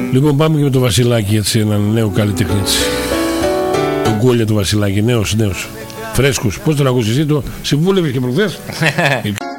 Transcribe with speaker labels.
Speaker 1: Λοιπόν, πάμε και με το Βασιλάκι, έτσι, έναν νέο καλλιτέχνη. Τον Κόλια του Βασιλάκι, νέος. Φρέσκους. Πώς τον ακούς εσύ, το συμβούλευες και προχθές?